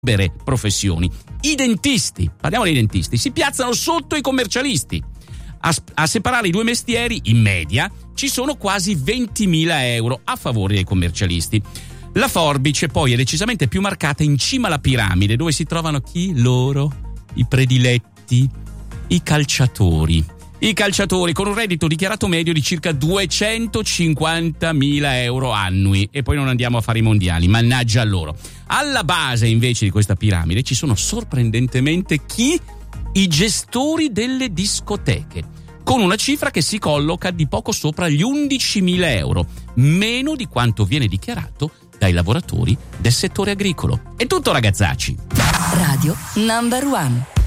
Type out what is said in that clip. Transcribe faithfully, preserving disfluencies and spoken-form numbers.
libere professioni. I dentisti, parliamo dei dentisti, si piazzano sotto i commercialisti. A, a separare i due mestieri, in media, ci sono quasi ventimila euro a favore dei commercialisti. La forbice poi è decisamente più marcata in cima alla piramide, dove si trovano chi? Loro, i prediletti, i calciatori. I calciatori con un reddito dichiarato medio di circa duecentocinquantamila euro annui. E poi non andiamo a fare i mondiali, mannaggia a loro. Alla base invece di questa piramide ci sono sorprendentemente chi? I gestori delle discoteche, con una cifra che si colloca di poco sopra gli undicimila euro, meno di quanto viene dichiarato dai lavoratori del settore agricolo. È tutto, ragazzacci. Radio Number One.